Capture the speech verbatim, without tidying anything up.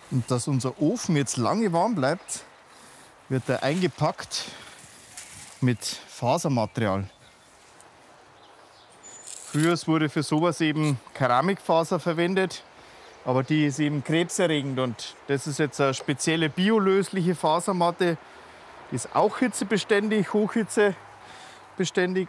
Und dass unser Ofen jetzt lange warm bleibt, wird er eingepackt mit Fasermaterial. Früher wurde für sowas eben Keramikfaser verwendet, aber die ist eben krebserregend. Und das ist jetzt eine spezielle biolösliche Fasermatte, die ist auch hitzebeständig, hochhitzebeständig